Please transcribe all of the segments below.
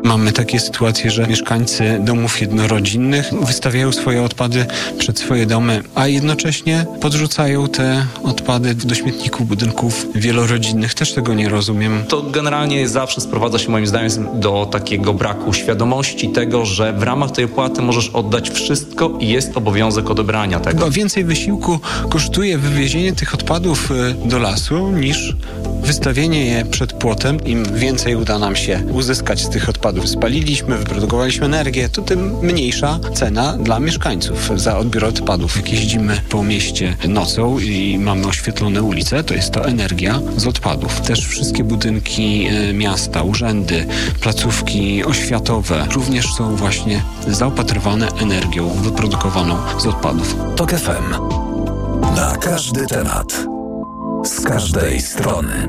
Mamy takie sytuacje, że mieszkańcy domów jednorodzinnych wystawiają swoje odpady przed swoje domy, a jednocześnie podrzucają te odpady do śmietników budynków wielorodzinnych. Też tego nie rozumiem. To generalnie zawsze sprowadza się moim zdaniem do takiego braku świadomości tego, że w ramach tej opłaty możesz oddać wszystko i jest obowiązek odebrania tego. Chyba więcej wysiłku kosztuje wywiezienie tych odpadów do lasu niż wystawienie je przed płotem. Im więcej uda nam się uzyskać z tych odpadów. Spaliliśmy, wyprodukowaliśmy energię, to tym mniejsza cena dla mieszkańców za odbiór odpadów. Jak jeździmy po mieście nocą i mamy oświetlone ulice, to jest to energia z odpadów. Też wszystkie budynki miasta, urzędy, placówki oświatowe również są właśnie zaopatrywane energią wyprodukowaną z odpadów. TOK FM. Na każdy temat. Z każdej strony.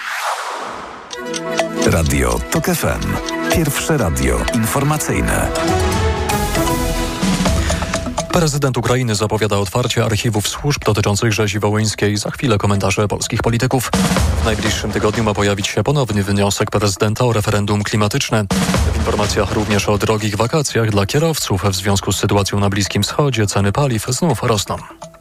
Radio TOK FM. Pierwsze radio informacyjne. Prezydent Ukrainy zapowiada otwarcie archiwów służb dotyczących rzezi wołyńskiej. Za chwilę komentarze polskich polityków. W najbliższym tygodniu ma pojawić się ponowny wniosek prezydenta o referendum klimatyczne. W informacjach również o drogich wakacjach dla kierowców. W związku z sytuacją na Bliskim Wschodzie ceny paliw znów rosną.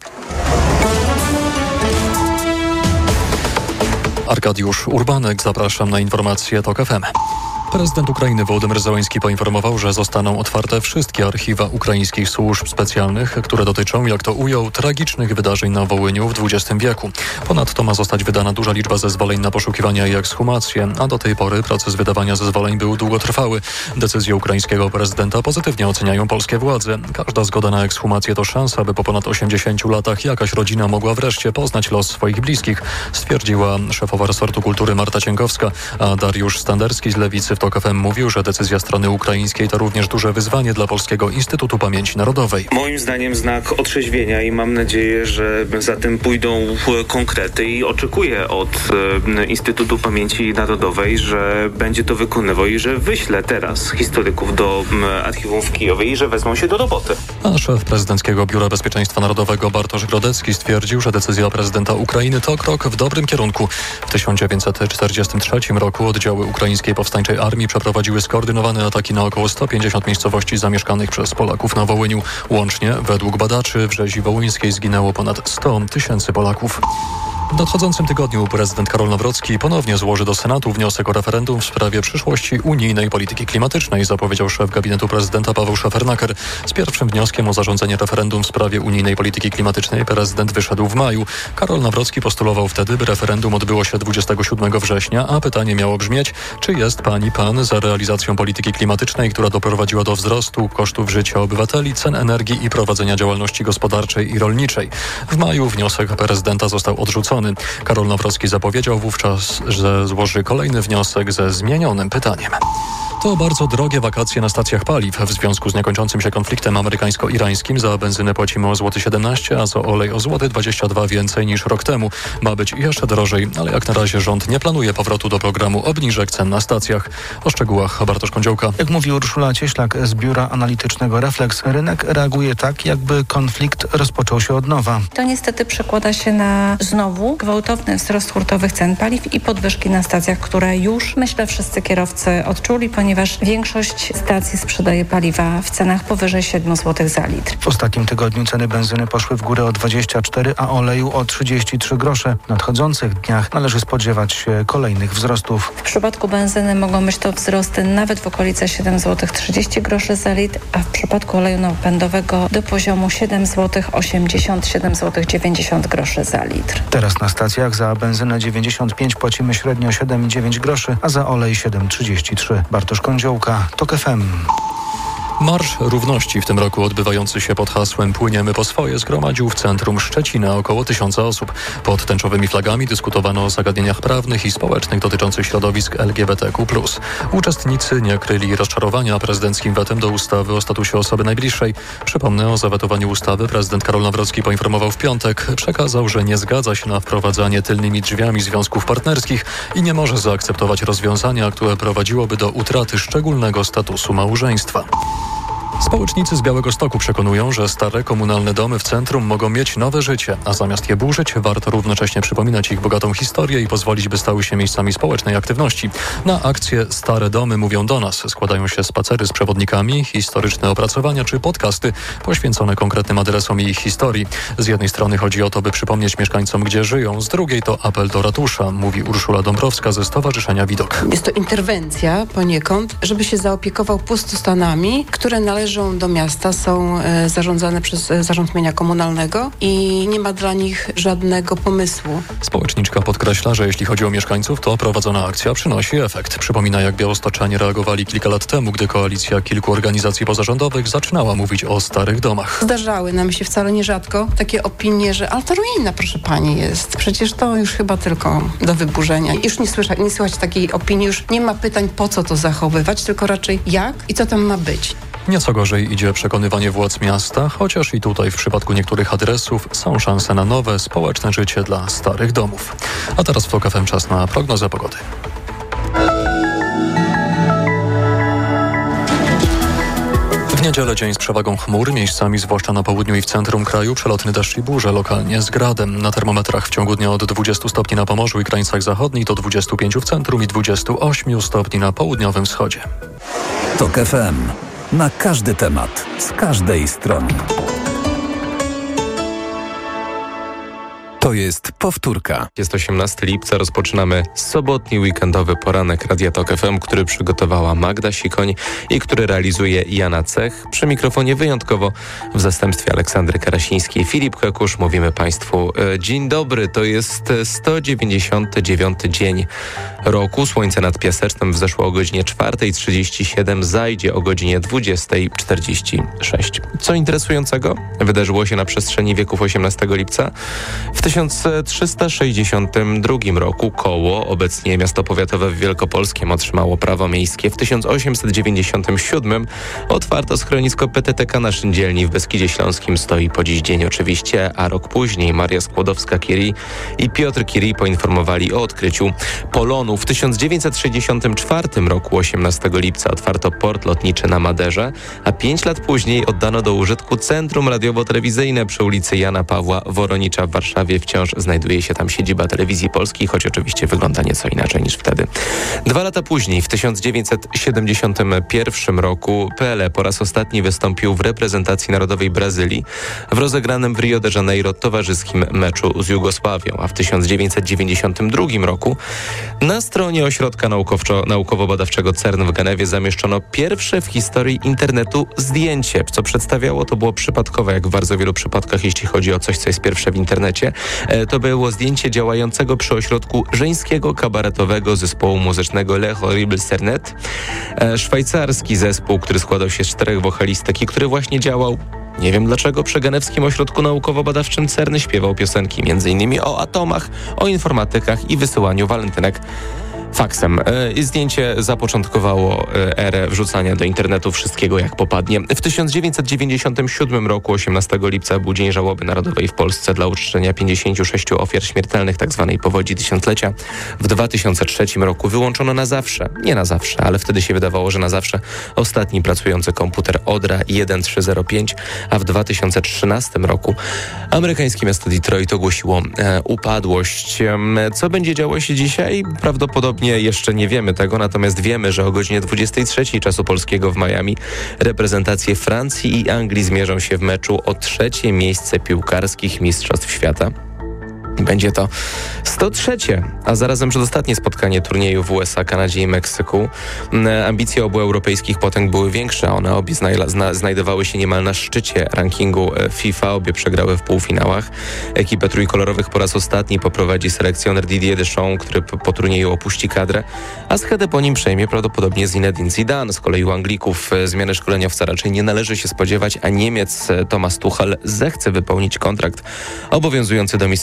Arkadiusz Urbanek, zapraszam na informacje TOK FM. Prezydent Ukrainy Wołodymyr Zełenski poinformował, że zostaną otwarte wszystkie archiwa ukraińskich służb specjalnych, które dotyczą, jak to ujął, tragicznych wydarzeń na Wołyniu w XX wieku. Ponadto ma zostać wydana duża liczba zezwoleń na poszukiwania i ekshumację, a do tej pory proces wydawania zezwoleń był długotrwały. Decyzję ukraińskiego prezydenta pozytywnie oceniają polskie władze. Każda zgoda na ekshumację to szansa, by po ponad 80 latach jakaś rodzina mogła wreszcie poznać los swoich bliskich, stwierdziła szefowa resortu kultury Marta Cienkowska, a Dariusz Standerski z Lewicy w TOK FM mówił, że decyzja strony ukraińskiej to również duże wyzwanie dla Polskiego Instytutu Pamięci Narodowej. Moim zdaniem znak otrzeźwienia i mam nadzieję, że za tym pójdą konkrety i oczekuję od Instytutu Pamięci Narodowej, że będzie to wykonywał i że wyśle teraz historyków do archiwum w Kijowie i że wezmą się do roboty. A szef prezydenckiego Biura Bezpieczeństwa Narodowego Bartosz Grodecki stwierdził, że decyzja prezydenta Ukrainy to krok w dobrym kierunku. W 1943 roku oddziały ukraińskiej powstańczej armii przeprowadziły skoordynowane ataki na około 150 miejscowości zamieszkanych przez Polaków na Wołyniu. Łącznie, według badaczy, w rzezi wołyńskiej zginęło ponad 100 000 Polaków. W nadchodzącym tygodniu prezydent Karol Nawrocki ponownie złoży do Senatu wniosek o referendum w sprawie przyszłości unijnej polityki klimatycznej, zapowiedział szef gabinetu prezydenta Paweł Szefernaker. Z pierwszym wnioskiem o zarządzenie referendum w sprawie unijnej polityki klimatycznej prezydent wyszedł w maju. Karol Nawrocki postulował wtedy, by referendum odbyło się 27 września, a pytanie miało brzmieć, czy jest pan za realizacją polityki klimatycznej, która doprowadziła do wzrostu kosztów życia obywateli, cen energii i prowadzenia działalności gospodarczej i rolniczej. W maju wniosek prezydenta został odrzucony. Karol Nawrocki zapowiedział wówczas, że złoży kolejny wniosek ze zmienionym pytaniem. To bardzo drogie wakacje na stacjach paliw. W związku z niekończącym się konfliktem amerykańsko-irańskim za benzynę płacimy o złoty 17, a za olej o złoty 22 więcej niż rok temu. Ma być jeszcze drożej, ale jak na razie rząd nie planuje powrotu do programu obniżek cen na stacjach. O szczegółach Bartosz Kądziołka. Jak mówi Urszula Cieślak z biura analitycznego Reflex, rynek reaguje tak, jakby konflikt rozpoczął się od nowa. To niestety przekłada się na znowu gwałtowny wzrost hurtowych cen paliw i podwyżki na stacjach, które już, myślę, wszyscy kierowcy odczuli, ponieważ większość stacji sprzedaje paliwa w cenach powyżej 7 zł za litr. W ostatnim tygodniu ceny benzyny poszły w górę o 24, a oleju o 33 grosze. W nadchodzących dniach należy spodziewać się kolejnych wzrostów. W przypadku benzyny mogą być to wzrosty nawet w okolice 7 zł 30 groszy za litr, a w przypadku oleju napędowego do poziomu 7 zł 80, 7 zł 90 groszy za litr. Teraz na stacjach za benzynę 95 płacimy średnio 7,9 groszy, a za olej 7,33. Bartosz Kądziołka, TOK FM. Marsz Równości w tym roku odbywający się pod hasłem Płyniemy po swoje zgromadził w centrum Szczecina około 1000 osób. Pod tęczowymi flagami dyskutowano o zagadnieniach prawnych i społecznych dotyczących środowisk LGBTQ+. Uczestnicy nie kryli rozczarowania prezydenckim wetem do ustawy o statusie osoby najbliższej. Przypomnę, o zawetowaniu ustawy prezydent Karol Nawrocki poinformował w piątek. Przekazał, że nie zgadza się na wprowadzanie tylnymi drzwiami związków partnerskich i nie może zaakceptować rozwiązania, które prowadziłoby do utraty szczególnego statusu małżeństwa. Społecznicy z Białegostoku przekonują, że stare komunalne domy w centrum mogą mieć nowe życie, a zamiast je burzyć, warto równocześnie przypominać ich bogatą historię i pozwolić, by stały się miejscami społecznej aktywności. Na akcję Stare Domy mówią do nas składają się spacery z przewodnikami, historyczne opracowania czy podcasty poświęcone konkretnym adresom i ich historii. Z jednej strony chodzi o to, by przypomnieć mieszkańcom, gdzie żyją, z drugiej to apel do ratusza, mówi Urszula Dąbrowska ze Stowarzyszenia Widok. Jest to interwencja poniekąd, żeby się zaopiekował pustostanami, które należą do miasta, są zarządzane przez Zarząd Mienia Komunalnego i nie ma dla nich żadnego pomysłu. Społeczniczka podkreśla, że jeśli chodzi o mieszkańców, to prowadzona akcja przynosi efekt. Przypomina, jak białostoczanie reagowali kilka lat temu, gdy koalicja kilku organizacji pozarządowych zaczynała mówić o starych domach. Zdarzały nam się wcale nierzadko takie opinie, że ale to ruina, proszę pani, jest. Przecież to już chyba tylko do wyburzenia. Już nie słychać takiej opinii, już nie ma pytań, po co to zachowywać, tylko raczej jak i co tam ma być. Nieco gorzej idzie przekonywanie władz miasta, chociaż i tutaj w przypadku niektórych adresów są szanse na nowe, społeczne życie dla starych domów. A teraz w TOK FM czas na prognozę pogody. W niedzielę dzień z przewagą chmur, miejscami zwłaszcza na południu i w centrum kraju przelotny deszcz i burze, lokalnie z gradem. Na termometrach w ciągu dnia od 20 stopni na Pomorzu i krańcach zachodnich do 25 w centrum i 28 stopni na południowym wschodzie. TOK FM. Na każdy temat, z każdej strony. To jest powtórka. Jest 18 lipca, rozpoczynamy sobotni weekendowy poranek Radia TOK FM, który przygotowała Magda Sikoń i który realizuje Jana Cech. Przy mikrofonie wyjątkowo w zastępstwie Aleksandry Karasińskiej. Filip Kekusz, mówimy Państwu dzień dobry. To jest 199 dzień roku. Słońce nad Piasecznem wzeszło o godzinie 4:37, zajdzie o godzinie 20:46. Co interesującego wydarzyło się na przestrzeni wieków 18 lipca? W 1362 roku Koło, obecnie miasto powiatowe w Wielkopolskiem, otrzymało prawo miejskie. W 1897 otwarto schronisko PTTK na Szyndzielni w Beskidzie Śląskim. Stoi po dziś dzień oczywiście, a rok później Maria Skłodowska-Curie i Piotr Curie poinformowali o odkryciu polonu. W 1964 roku, 18 lipca, otwarto port lotniczy na Maderze, a 5 lat później oddano do użytku Centrum Radiowo-Telewizyjne przy ulicy Jana Pawła Woronicza w Warszawie. Wciąż znajduje się tam siedziba Telewizji Polskiej, choć oczywiście wygląda nieco inaczej niż wtedy. 2 lata później, w 1971 roku, Pelé po raz ostatni wystąpił w reprezentacji narodowej Brazylii w rozegranym w Rio de Janeiro towarzyskim meczu z Jugosławią, a w 1992 roku na stronie Ośrodka Naukowo-Badawczego CERN w Genewie zamieszczono pierwsze w historii internetu zdjęcie. Co przedstawiało, to było przypadkowe, jak w bardzo wielu przypadkach, jeśli chodzi o coś, co jest pierwsze w internecie. To było zdjęcie działającego przy ośrodku żeńskiego kabaretowego zespołu muzycznego Le Horrible Cernet. Szwajcarski zespół, który składał się z 4 wokalistek i który właśnie działał, nie wiem dlaczego, przy Genewskim Ośrodku Naukowo-Badawczym CERN, śpiewał piosenki m.in. o atomach, o informatykach i wysyłaniu walentynek faksem. Zdjęcie zapoczątkowało erę wrzucania do internetu wszystkiego jak popadnie. W 1997 roku, 18 lipca, był Dzień Żałoby Narodowej w Polsce dla uczczenia 56 ofiar śmiertelnych tzw. powodzi tysiąclecia. W 2003 roku wyłączono na zawsze, nie na zawsze, ale wtedy się wydawało, że na zawsze, ostatni pracujący komputer Odra 1305, a w 2013 roku amerykańskie miasto Detroit ogłosiło upadłość. Co będzie działo się dzisiaj? Prawdopodobnie jeszcze nie wiemy tego, natomiast wiemy, że o godzinie 23 czasu polskiego w Miami reprezentacje Francji i Anglii zmierzą się w meczu o 3. miejsce piłkarskich Mistrzostw Świata. Będzie to 103, a zarazem przedostatnie spotkanie turnieju w USA, Kanadzie i Meksyku. Ambicje obu europejskich potęg były większe. One obie znajdowały się niemal na szczycie rankingu FIFA. Obie przegrały w półfinałach. Ekipę trójkolorowych po raz ostatni poprowadzi selekcjoner Didier Deschamps, który po turnieju opuści kadrę, a schedę po nim przejmie prawdopodobnie Zinedine Zidane. Z kolei u Anglików zmiany szkoleniowca raczej nie należy się spodziewać, a Niemiec Thomas Tuchel zechce wypełnić kontrakt obowiązujący do Mistrzostw Europy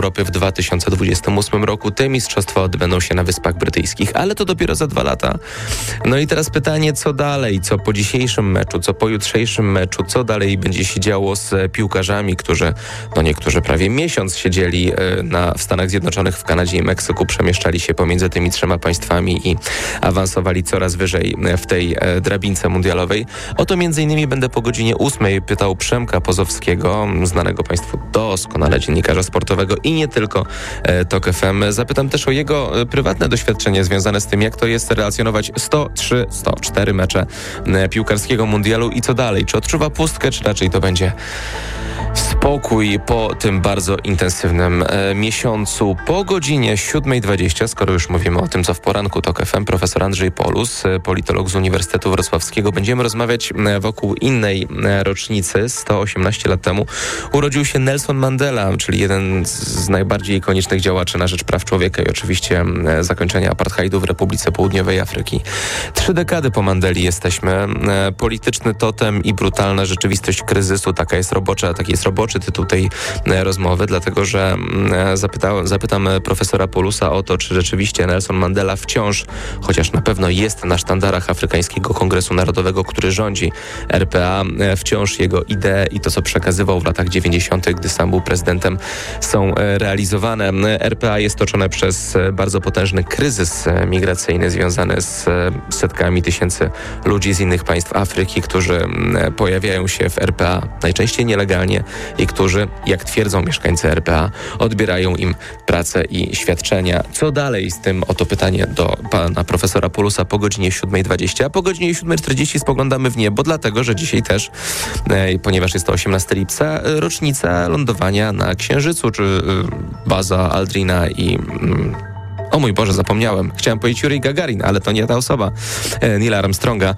Europy w 2028 roku. Te mistrzostwa odbędą się na Wyspach Brytyjskich, ale to dopiero za 2 lata. No i teraz pytanie, co dalej? Co po dzisiejszym meczu? Co po jutrzejszym meczu? Co dalej będzie się działo z piłkarzami, którzy, niektórzy prawie miesiąc siedzieli w Stanach Zjednoczonych, w Kanadzie i Meksyku, przemieszczali się pomiędzy tymi 3 państwami i awansowali coraz wyżej w tej drabince mundialowej. O to m.in. będę po godzinie 8 pytał Przemka Pozowskiego, znanego Państwu doskonale dziennikarza sportowego i nie tylko TOK FM. Zapytam też o jego prywatne doświadczenie związane z tym, jak to jest relacjonować 104 mecze piłkarskiego mundialu i co dalej. Czy odczuwa pustkę, czy raczej to będzie spokój po tym bardzo intensywnym miesiącu. Po godzinie 7:20, skoro już mówimy o tym, co w poranku TOK FM, profesor Andrzej Polus, politolog z Uniwersytetu Wrocławskiego, będziemy rozmawiać wokół innej rocznicy. 118 lat temu urodził się Nelson Mandela, czyli jeden z najbardziej ikonicznych działaczy na rzecz praw człowieka i oczywiście zakończenia apartheidu w Republice Południowej Afryki. 3 dekady po Mandeli jesteśmy. Polityczny totem i brutalna rzeczywistość kryzysu. Taki jest roboczy tytuł tej rozmowy, dlatego że zapytam profesora Polusa o to, czy rzeczywiście Nelson Mandela wciąż, chociaż na pewno jest na sztandarach Afrykańskiego Kongresu Narodowego, który rządzi RPA, wciąż jego idee i to, co przekazywał w latach 90., gdy sam był prezydentem, są realizowane. RPA jest toczone przez bardzo potężny kryzys migracyjny związany z setkami tysięcy ludzi z innych państw Afryki, którzy pojawiają się w RPA najczęściej nielegalnie i którzy, jak twierdzą mieszkańcy RPA, odbierają im pracę i świadczenia. Co dalej z tym? Oto pytanie do pana profesora Polusa po godzinie 7:20, a po godzinie 7:40 spoglądamy w niebo, dlatego że dzisiaj też, ponieważ jest to 18 lipca, rocznica lądowania na Księżycu, czy baza Aldrina i... O mój Boże, zapomniałem. Chciałem powiedzieć Jurij Gagarin, ale to nie ta osoba. Neila Armstronga.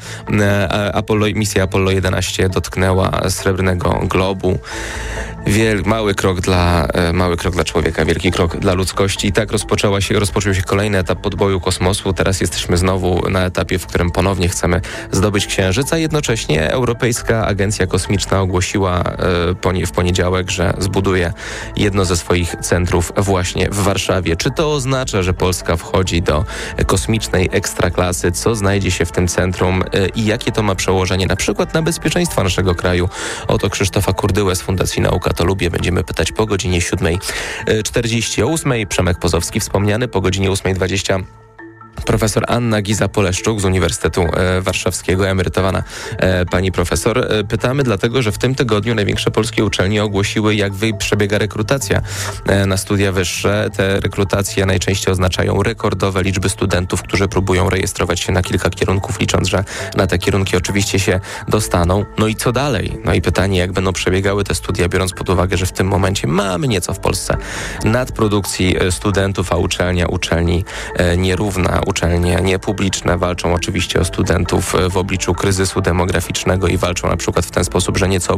Misja Apollo 11 dotknęła Srebrnego Globu. Mały krok dla człowieka, wielki krok dla ludzkości. I tak rozpoczął się kolejny etap podboju kosmosu. Teraz jesteśmy znowu na etapie, w którym ponownie chcemy zdobyć Księżyc, a jednocześnie Europejska Agencja Kosmiczna ogłosiła w poniedziałek, że zbuduje jedno ze swoich centrów właśnie w Warszawie. Czy to oznacza, że Polska wchodzi do kosmicznej ekstraklasy? Co znajdzie się w tym centrum i jakie to ma przełożenie na przykład na bezpieczeństwo naszego kraju? Oto Krzysztofa Kurdyłę z Fundacji Nauka to Lubię będziemy pytać po godzinie 7:40. O 8:00 Przemek Pozowski wspomniany, po godzinie 8:20 profesor Anna Giza-Poleszczuk z Uniwersytetu Warszawskiego, emerytowana pani profesor. Pytamy dlatego, że w tym tygodniu największe polskie uczelnie ogłosiły, jak przebiega rekrutacja na studia wyższe. Te rekrutacje najczęściej oznaczają rekordowe liczby studentów, którzy próbują rejestrować się na kilka kierunków, licząc, że na te kierunki oczywiście się dostaną. No i co dalej? No i pytanie, jak będą przebiegały te studia, biorąc pod uwagę, że w tym momencie mamy nieco w Polsce nadprodukcji studentów, a uczelni nierówna. Uczelnie niepubliczne walczą oczywiście o studentów w obliczu kryzysu demograficznego i walczą na przykład w ten sposób, że nieco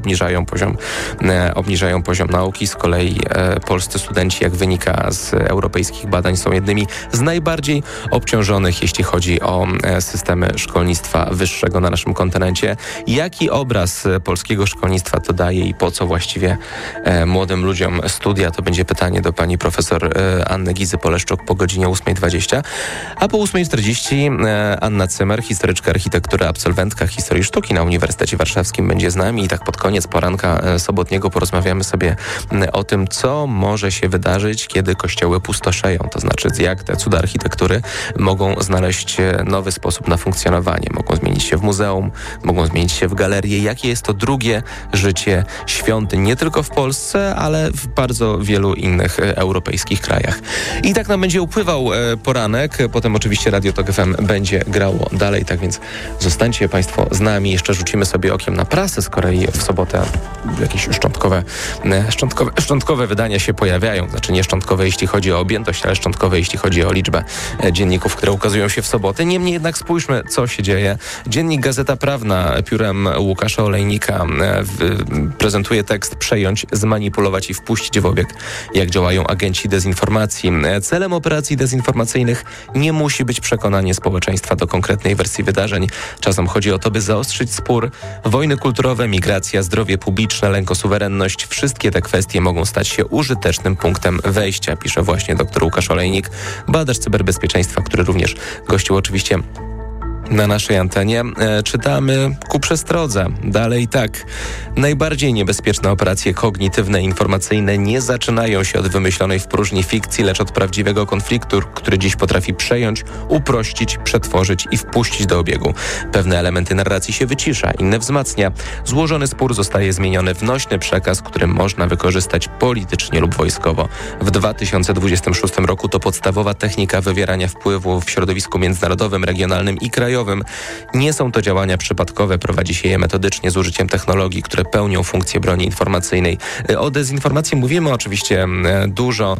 obniżają poziom nauki. Z kolei polscy studenci, jak wynika z europejskich badań, są jednymi z najbardziej obciążonych, jeśli chodzi o systemy szkolnictwa wyższego na naszym kontynencie. Jaki obraz polskiego szkolnictwa to daje i po co właściwie młodym ludziom studia? To będzie pytanie do pani profesor Anny Gizy-Poleszczuk po godzinie 8:20. A po 8:40 Anna Cymer, historyczka architektury, absolwentka historii sztuki na Uniwersytecie Warszawskim, będzie z nami i tak pod koniec poranka sobotniego porozmawiamy sobie o tym, co może się wydarzyć, kiedy kościoły pustoszeją. To znaczy, jak te cuda architektury mogą znaleźć nowy sposób na funkcjonowanie. Mogą zmienić się w muzeum, mogą zmienić się w galerię. Jakie jest to drugie życie świątyń, nie tylko w Polsce, ale w bardzo wielu innych europejskich krajach. I tak nam będzie upływał poranek. Potem oczywiście Radio TOK FM będzie grało dalej, tak więc zostańcie Państwo z nami. Jeszcze rzucimy sobie okiem na prasę, z kolei w sobotę jakieś szczątkowe wydania się pojawiają. Znaczy nie szczątkowe, jeśli chodzi o objętość, ale szczątkowe, jeśli chodzi o liczbę dzienników, które ukazują się w sobotę. Niemniej jednak spójrzmy, co się dzieje. Dziennik Gazeta Prawna piórem Łukasza Olejnika prezentuje tekst "Przejąć, zmanipulować i wpuścić w obieg, jak działają agenci dezinformacji". Celem operacji dezinformacyjnych nie musi musi być przekonanie społeczeństwa do konkretnej wersji wydarzeń. Czasem chodzi o to, by zaostrzyć spór. Wojny kulturowe, migracja, zdrowie publiczne, lęk o suwerenność. Wszystkie te kwestie mogą stać się użytecznym punktem wejścia, pisze właśnie dr Łukasz Olejnik, badacz cyberbezpieczeństwa, który również gościł oczywiście na naszej antenie. Czytamy ku przestrodze. Dalej tak. Najbardziej niebezpieczne operacje kognitywne i informacyjne nie zaczynają się od wymyślonej w próżni fikcji, lecz od prawdziwego konfliktu, który dziś potrafi przejąć, uprościć, przetworzyć i wpuścić do obiegu. Pewne elementy narracji się wycisza, inne wzmacnia. Złożony spór zostaje zmieniony w nośny przekaz, który można wykorzystać politycznie lub wojskowo. W 2026 roku to podstawowa technika wywierania wpływu w środowisku międzynarodowym, regionalnym i krajowym. Nie są to działania przypadkowe, prowadzi się je metodycznie z użyciem technologii, które pełnią funkcję broni informacyjnej. O dezinformacji mówimy oczywiście dużo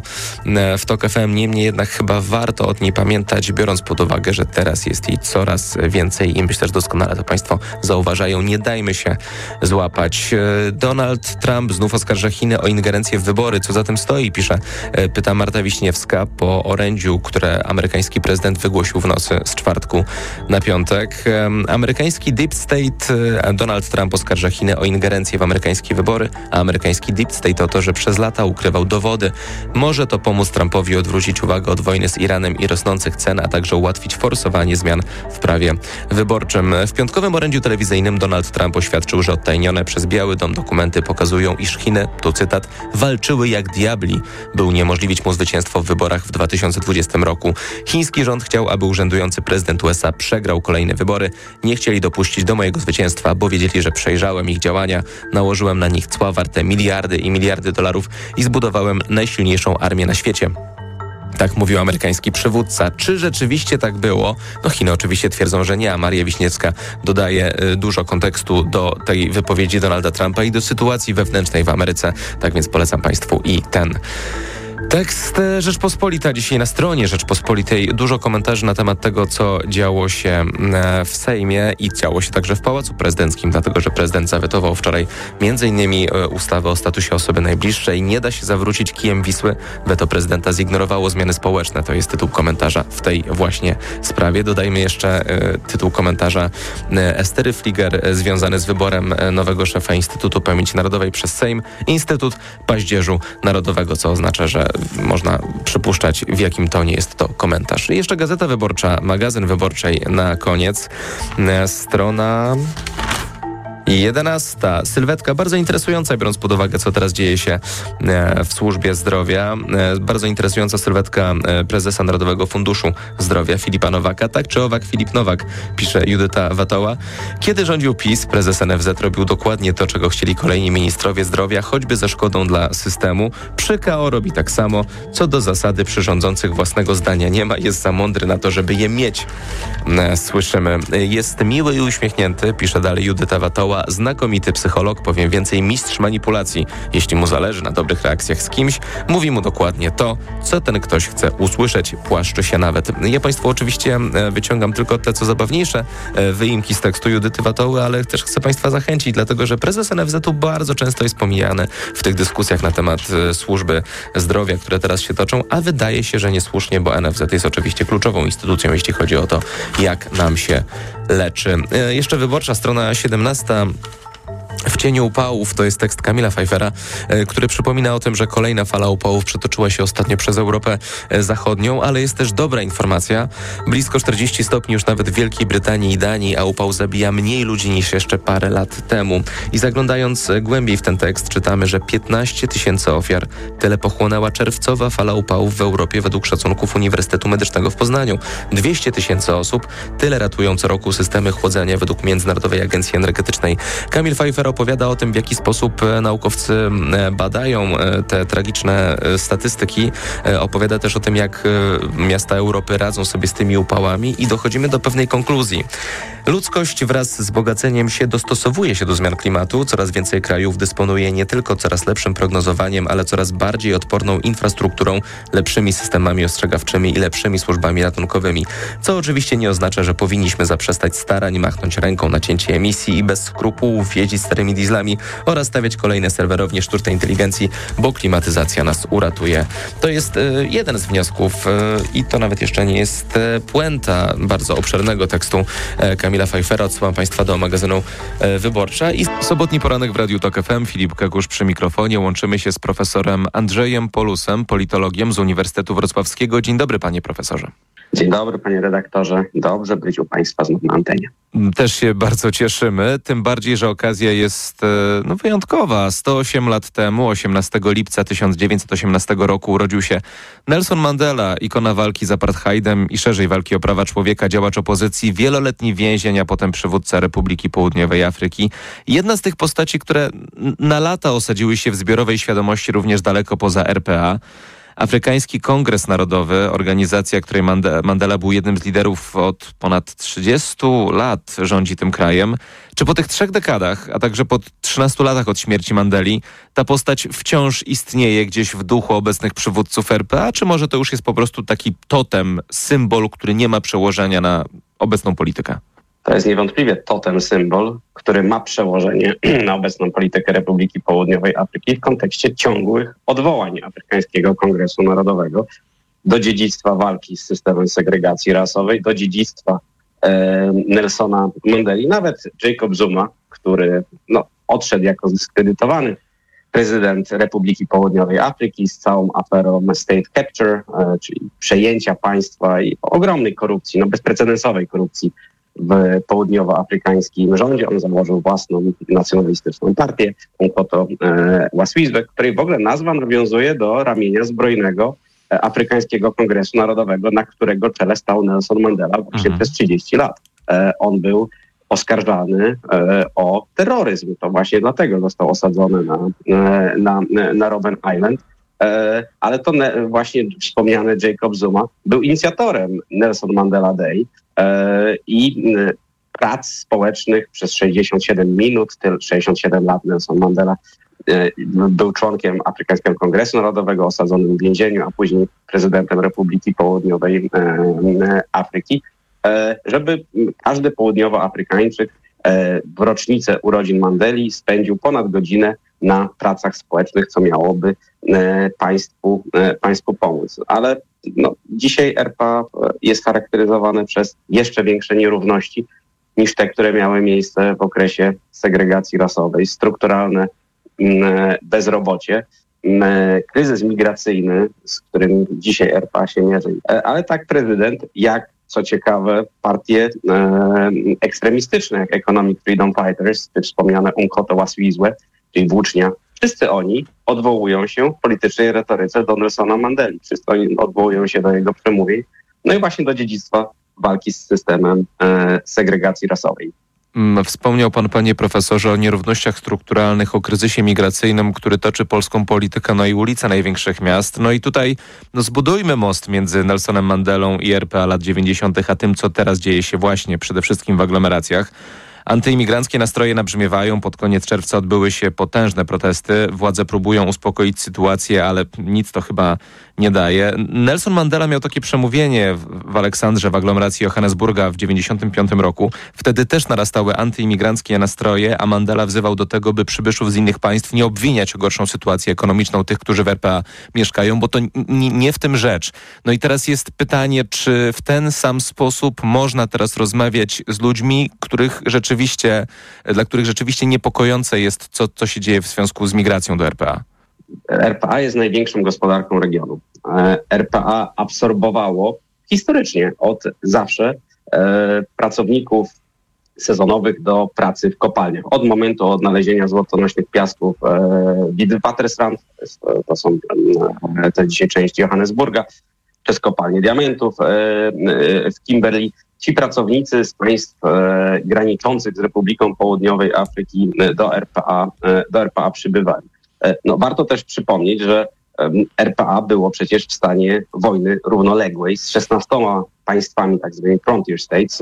w TOK FM, niemniej jednak chyba warto od niej pamiętać, biorąc pod uwagę, że teraz jest jej coraz więcej i myślę, że doskonale to Państwo zauważają. Nie dajmy się złapać. Donald Trump znów oskarża Chiny o ingerencję w wybory. Co za tym stoi, pyta Marta Wiśniewska po orędziu, które amerykański prezydent wygłosił w nocy z czwartku na piątek. Amerykański Deep State, Donald Trump oskarża Chiny o ingerencję w amerykańskie wybory, a amerykański Deep State o to, że przez lata ukrywał dowody. Może to pomóc Trumpowi odwrócić uwagę od wojny z Iranem i rosnących cen, a także ułatwić forsowanie zmian w prawie wyborczym. W piątkowym orędziu telewizyjnym Donald Trump oświadczył, że odtajnione przez Biały Dom dokumenty pokazują, iż Chiny, tu cytat, walczyły jak diabli, by uniemożliwić mu zwycięstwo w wyborach w 2020 roku. Chiński rząd chciał, aby urzędujący prezydent USA przegrał kolejne wybory. Nie chcieli dopuścić do mojego zwycięstwa, bo wiedzieli, że przejrzałem ich działania, nałożyłem na nich cła warte miliardy i miliardy dolarów i zbudowałem najsilniejszą armię na świecie. Tak mówił amerykański przywódca. Czy rzeczywiście tak było? No Chiny oczywiście twierdzą, że nie, a Maria Wiśniewska dodaje dużo kontekstu do tej wypowiedzi Donalda Trumpa i do sytuacji wewnętrznej w Ameryce. Tak więc polecam Państwu i ten tekst. Rzeczpospolita dzisiaj na stronie Rzeczpospolitej. Dużo komentarzy na temat tego, co działo się w Sejmie i działo się także w Pałacu Prezydenckim, dlatego że prezydent zawetował wczoraj m.in. ustawę o statusie osoby najbliższej. Nie da się zawrócić kijem Wisły. Weto prezydenta zignorowało zmiany społeczne. To jest tytuł komentarza w tej właśnie sprawie. Dodajmy jeszcze tytuł komentarza Estery Fliger związany z wyborem nowego szefa Instytutu Pamięci Narodowej przez Sejm. Instytut Paździerzu Narodowego, co oznacza, że można przypuszczać, w jakim tonie jest to komentarz. I jeszcze Gazeta Wyborcza, magazyn Wyborczej na koniec. Strona 11. Sylwetka bardzo interesująca, biorąc pod uwagę, co teraz dzieje się w służbie zdrowia. Bardzo interesująca sylwetka prezesa Narodowego Funduszu Zdrowia Filipa Nowaka. Tak czy owak, Filip Nowak, pisze Judyta Watoła. Kiedy rządził PiS, prezes NFZ robił dokładnie to, czego chcieli kolejni ministrowie zdrowia, choćby ze szkodą dla systemu. Przy KO robi tak samo. Co do zasady, przy rządzących własnego zdania nie ma. Jest za mądry na to, żeby je mieć. Słyszymy. Jest miły i uśmiechnięty, pisze dalej Judyta Watoła. Znakomity psycholog, powiem więcej, mistrz manipulacji. Jeśli mu zależy na dobrych reakcjach z kimś, mówi mu dokładnie to, co ten ktoś chce usłyszeć. Płaszczy się nawet. Ja Państwu oczywiście wyciągam tylko te, co zabawniejsze wyimki z tekstu Judyty Watoły, ale też chcę Państwa zachęcić, dlatego że prezes NFZ-u bardzo często jest pomijany w tych dyskusjach na temat służby zdrowia, które teraz się toczą, a wydaje się, że niesłusznie, bo NFZ jest oczywiście kluczową instytucją, jeśli chodzi o to, jak nam się leczy. Jeszcze Wyborcza, strona 17. W cieniu upałów to jest tekst Kamila Pfeiffera, który przypomina o tym, że kolejna fala upałów przetoczyła się ostatnio przez Europę Zachodnią, ale jest też dobra informacja. Blisko 40 stopni już nawet w Wielkiej Brytanii i Danii, a upał zabija mniej ludzi niż jeszcze parę lat temu. I zaglądając głębiej w ten tekst, czytamy, że 15 000 ofiar tyle pochłonęła czerwcowa fala upałów w Europie według szacunków Uniwersytetu Medycznego w Poznaniu. 200 000 osób, tyle ratują co roku systemy chłodzenia według Międzynarodowej Agencji Energetycznej. Kamil Pfeiffer opowiada o tym, w jaki sposób naukowcy badają te tragiczne statystyki. Opowiada też o tym, jak miasta Europy radzą sobie z tymi upałami i dochodzimy do pewnej konkluzji. Ludzkość wraz z wzbogaceniem się dostosowuje się do zmian klimatu. Coraz więcej krajów dysponuje nie tylko coraz lepszym prognozowaniem, ale coraz bardziej odporną infrastrukturą, lepszymi systemami ostrzegawczymi i lepszymi służbami ratunkowymi. Co oczywiście nie oznacza, że powinniśmy zaprzestać starań, machnąć ręką na cięcie emisji i bez skrupułów jeździć starymi elektrycznymi dieslami oraz stawiać kolejne serwerownie sztucznej inteligencji, bo klimatyzacja nas uratuje. To jest jeden z wniosków i to nawet jeszcze nie jest puenta bardzo obszernego tekstu Kamila Pfeiffera. Odsyłam Państwa do magazynu Wyborcza. I sobotni poranek w Radiu Tok FM. Filip Kakusz przy mikrofonie. Łączymy się z profesorem Andrzejem Polusem, politologiem z Uniwersytetu Wrocławskiego. Dzień dobry, panie profesorze. Dzień dobry, panie redaktorze. Dobrze być u państwa znów na antenie. Też się bardzo cieszymy, tym bardziej, że okazja jest wyjątkowa. 108 lat temu, 18 lipca 1918 roku urodził się Nelson Mandela, ikona walki z apartheidem i szerzej walki o prawa człowieka, działacz opozycji, wieloletni więzień, a potem przywódca Republiki Południowej Afryki. Jedna z tych postaci, które na lata osadziły się w zbiorowej świadomości również daleko poza RPA. Afrykański Kongres Narodowy, organizacja, której Mandela był jednym z liderów od ponad 30 lat, rządzi tym krajem. Czy po tych 3 dekadach, a także po 13 latach od śmierci Mandeli, ta postać wciąż istnieje gdzieś w duchu obecnych przywódców RPA, czy może to już jest po prostu taki totem, symbol, który nie ma przełożenia na obecną politykę? To jest niewątpliwie totem, symbol, który ma przełożenie na obecną politykę Republiki Południowej Afryki w kontekście ciągłych odwołań Afrykańskiego Kongresu Narodowego do dziedzictwa walki z systemem segregacji rasowej, do dziedzictwa Nelsona Mandeli. Nawet Jacob Zuma, który odszedł jako zdyskredytowany prezydent Republiki Południowej Afryki z całą aferą state capture, czyli przejęcia państwa i ogromnej korupcji, bezprecedensowej korupcji w południowoafrykańskim rządzie. On założył własną nacjonalistyczną partię, Umkhonto wa Sizwe, której w ogóle nazwa nawiązuje do ramienia zbrojnego Afrykańskiego Kongresu Narodowego, na którego czele stał Nelson Mandela właśnie przez 30 lat. On był oskarżany o terroryzm. To właśnie dlatego został osadzony na Robben Island. Ale to właśnie wspomniany Jacob Zuma był inicjatorem Nelson Mandela Day i prac społecznych przez 67 minut, 67 lat Nelson Mandela był członkiem Afrykańskiego Kongresu Narodowego, osadzonym w więzieniu, a później prezydentem Republiki Południowej Afryki, żeby każdy południowoafrykańczyk w rocznicę urodzin Mandeli spędził ponad godzinę na pracach społecznych, co miałoby państwu pomóc. Ale dzisiaj RPA jest charakteryzowane przez jeszcze większe nierówności niż te, które miały miejsce w okresie segregacji rasowej, strukturalne bezrobocie, kryzys migracyjny, z którym dzisiaj RPA się mierzy. Ale tak prezydent, jak co ciekawe, partie ekstremistyczne, jak Economic Freedom Fighters, czy wspomniane Umkhonto wa Sizwe, czyli włócznia, wszyscy oni odwołują się w politycznej retoryce do Nelsona Mandeli. Wszyscy oni odwołują się do jego przemówień, i właśnie do dziedzictwa walki z systemem segregacji rasowej. Wspomniał pan, panie profesorze, o nierównościach strukturalnych, o kryzysie migracyjnym, który toczy polską politykę, i ulice największych miast. I tutaj zbudujmy most między Nelsonem Mandelą i RPA lat 90., a tym, co teraz dzieje się właśnie przede wszystkim w aglomeracjach. Antyimigranckie nastroje nabrzmiewają. Pod koniec czerwca odbyły się potężne protesty. Władze próbują uspokoić sytuację, ale nic to chyba nie daje. Nelson Mandela miał takie przemówienie w Aleksandrze, w aglomeracji Johannesburga w 1995 roku. Wtedy też narastały antyimigranckie nastroje, a Mandela wzywał do tego, by przybyszów z innych państw nie obwiniać o gorszą sytuację ekonomiczną tych, którzy w RPA mieszkają, bo to nie w tym rzecz. I teraz jest pytanie, czy w ten sam sposób można teraz rozmawiać z ludźmi, dla których rzeczywiście niepokojące jest, co się dzieje w związku z migracją do RPA? RPA jest największą gospodarką regionu. RPA absorbowało historycznie od zawsze pracowników sezonowych do pracy w kopalniach. Od momentu odnalezienia złotonośnych piasków Witwatersrand, to są te dzisiaj części Johannesburga, przez kopalnie diamentów w Kimberley. Ci pracownicy z państw graniczących z Republiką Południowej Afryki do RPA przybywali. Warto też przypomnieć, że RPA było przecież w stanie wojny równoległej z 16 państwami, tak zwanymi Frontier States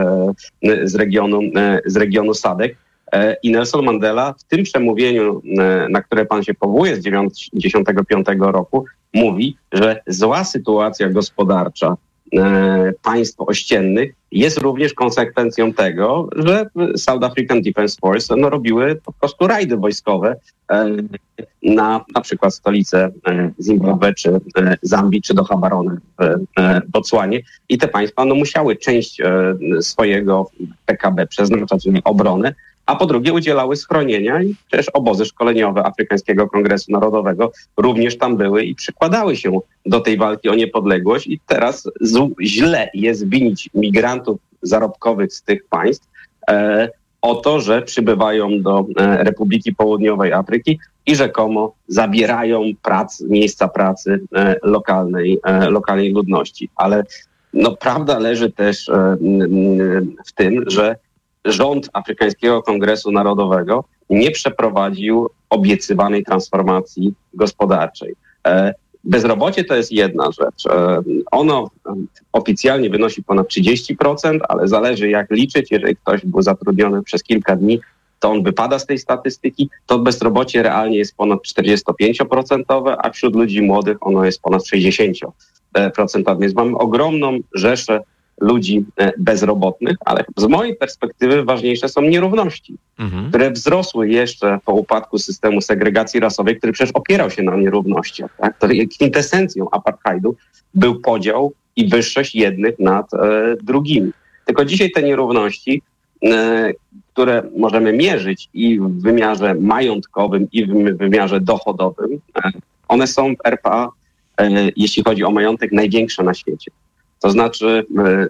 z regionu SADC. I Nelson Mandela w tym przemówieniu, na które pan się powołuje z 1995 roku, mówi, że zła sytuacja gospodarcza państw ościennych jest również konsekwencją tego, że South African Defence Force robiły po prostu rajdy wojskowe na przykład stolicę Zimbabwe, czy Zambii, czy do Gaborone w Botswanie. I te państwa musiały część swojego PKB przeznaczać na obronę, a po drugie udzielały schronienia i też obozy szkoleniowe Afrykańskiego Kongresu Narodowego również tam były i przykładały się do tej walki o niepodległość i teraz źle jest winić migrantów zarobkowych z tych państw o to, że przybywają do Republiki Południowej Afryki i rzekomo zabierają miejsca pracy lokalnej ludności. Ale prawda leży też w tym, że rząd Afrykańskiego Kongresu Narodowego nie przeprowadził obiecywanej transformacji gospodarczej. Bezrobocie to jest jedna rzecz. Ono oficjalnie wynosi ponad 30%, ale zależy jak liczyć. Jeżeli ktoś był zatrudniony przez kilka dni, to on wypada z tej statystyki. To bezrobocie realnie jest ponad 45%, a wśród ludzi młodych ono jest ponad 60%. Więc mamy ogromną rzeszę ludzi bezrobotnych, ale z mojej perspektywy ważniejsze są nierówności, które wzrosły jeszcze po upadku systemu segregacji rasowej, który przecież opierał się na nierównościach. Tak? To kwintesencją apartheidu był podział i wyższość jednych nad drugimi. Tylko dzisiaj te nierówności, które możemy mierzyć i w wymiarze majątkowym, i w wymiarze dochodowym, one są w RPA, jeśli chodzi o majątek, największe na świecie. To znaczy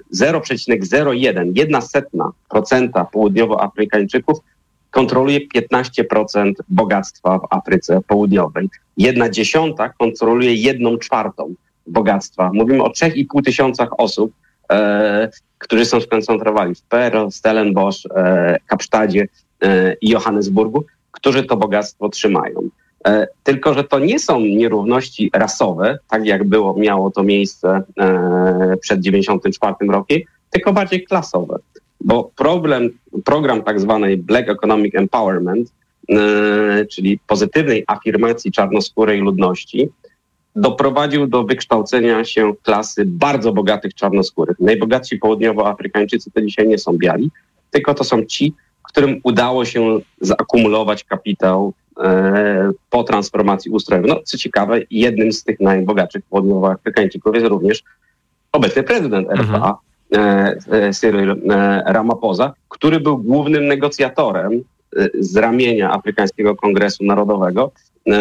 0,01% południowoafrykańczyków kontroluje 15% bogactwa w Afryce Południowej. 1/10 kontroluje 1/4 bogactwa. Mówimy o 3,5 tysiącach osób, którzy są skoncentrowani w Pearl, Stellenbosch, Kapsztadzie i Johannesburgu, którzy to bogactwo trzymają. Tylko że to nie są nierówności rasowe, tak jak miało to miejsce przed 1994 rokiem, tylko bardziej klasowe. Bo program tak zwanej Black Economic Empowerment, czyli pozytywnej afirmacji czarnoskórej ludności, doprowadził do wykształcenia się klasy bardzo bogatych czarnoskórych. Najbogatsi południowoafrykańczycy to dzisiaj nie są biali, tylko to są ci, którym udało się zaakumulować kapitał po transformacji ustrojowej. Co ciekawe, jednym z tych najbogatszych południowoafrykańczyków jest również obecny prezydent RPA, Cyril Ramaphosa, który był głównym negocjatorem z ramienia Afrykańskiego Kongresu Narodowego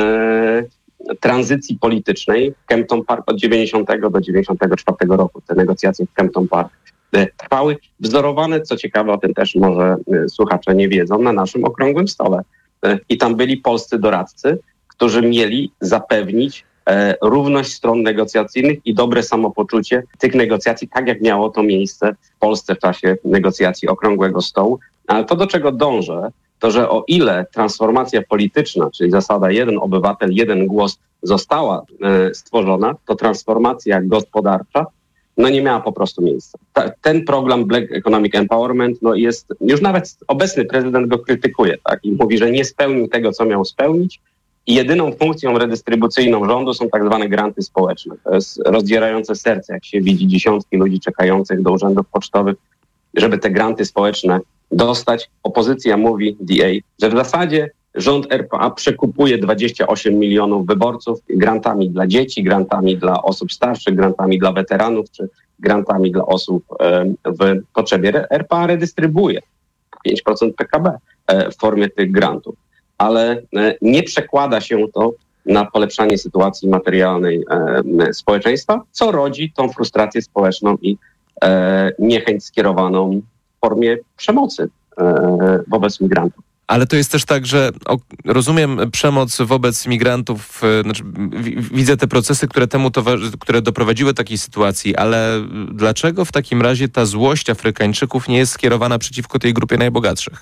tranzycji politycznej w Kempton Park od 90 do 94 roku. Te negocjacje w Kempton Park trwały, wzorowane, co ciekawe, o tym też może słuchacze nie wiedzą, na naszym okrągłym stole. I tam byli polscy doradcy, którzy mieli zapewnić równość stron negocjacyjnych i dobre samopoczucie tych negocjacji, tak jak miało to miejsce w Polsce w czasie negocjacji Okrągłego Stołu. Ale to, do czego dążę, to że o ile transformacja polityczna, czyli zasada jeden obywatel, jeden głos została stworzona, to transformacja gospodarcza nie miała po prostu miejsca. Ten program Black Economic Empowerment jest, już nawet obecny prezydent go krytykuje, tak? I mówi, że nie spełnił tego, co miał spełnić i jedyną funkcją redystrybucyjną rządu są tak zwane granty społeczne. To jest rozdzierające serce, jak się widzi dziesiątki ludzi czekających do urzędów pocztowych, żeby te granty społeczne dostać. Opozycja mówi, DA, że w zasadzie rząd RPA przekupuje 28 milionów wyborców grantami dla dzieci, grantami dla osób starszych, grantami dla weteranów, czy grantami dla osób w potrzebie. RPA redystrybuuje 5% PKB w formie tych grantów, ale nie przekłada się to na polepszanie sytuacji materialnej społeczeństwa, co rodzi tą frustrację społeczną i niechęć skierowaną w formie przemocy wobec migrantów. Ale to jest też tak, że rozumiem przemoc wobec migrantów, widzę te procesy, które doprowadziły do takiej sytuacji, ale dlaczego w takim razie ta złość Afrykańczyków nie jest skierowana przeciwko tej grupie najbogatszych?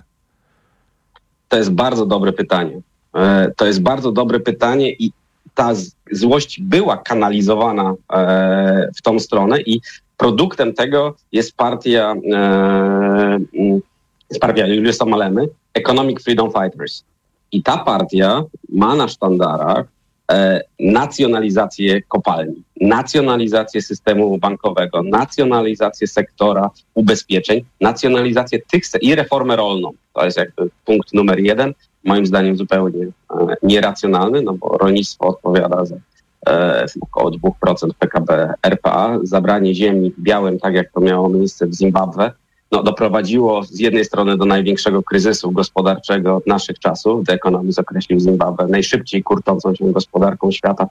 To jest bardzo dobre pytanie. I ta złość była kanalizowana w tą stronę i produktem tego jest partia Juliusa Malemy, Economic Freedom Fighters. I ta partia ma na sztandarach nacjonalizację kopalni, nacjonalizację systemu bankowego, nacjonalizację sektora ubezpieczeń, nacjonalizację i reformę rolną. To jest jakby punkt numer 1, moim zdaniem zupełnie nieracjonalny, no bo rolnictwo odpowiada za około 2% PKB RPA. Zabranie ziemi białym, tak jak to miało miejsce w Zimbabwe, doprowadziło z jednej strony do największego kryzysu gospodarczego naszych czasów. The Economist określił Zimbabwe najszybciej kurczącą się gospodarką świata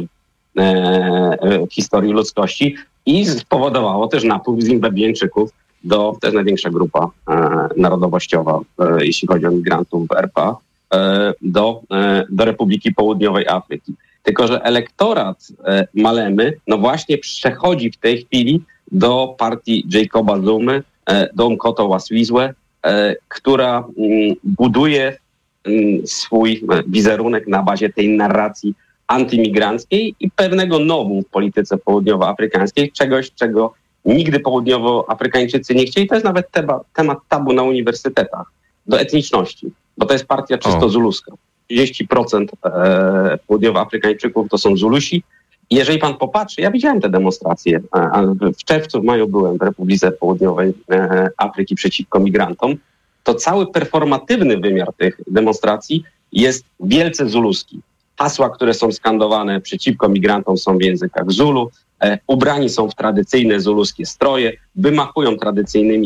w historii ludzkości i spowodowało też napływ Zimbabwijczyków to jest największa grupa narodowościowa, jeśli chodzi o migrantów w RPA, do Republiki Południowej Afryki. Tylko że elektorat Malemy właśnie przechodzi w tej chwili do partii Jacoba Zumy, do Umkhonto wa Sizwe, która buduje swój wizerunek na bazie tej narracji antymigranckiej i pewnego novum w polityce południowoafrykańskiej, czegoś, czego nigdy południowoafrykańczycy nie chcieli. To jest nawet temat tabu na uniwersytetach, do etniczności, bo to jest partia czysto zuluska. 30% południowoafrykańczyków to są Zulusi. I jeżeli pan popatrzy, ja widziałem te demonstracje, w czerwcu, w maju byłem w Republice Południowej Afryki przeciwko migrantom, to cały performatywny wymiar tych demonstracji jest wielce zuluski. Hasła, które są skandowane przeciwko migrantom, są w językach Zulu, ubrani są w tradycyjne zuluskie stroje, wymachują tradycyjnymi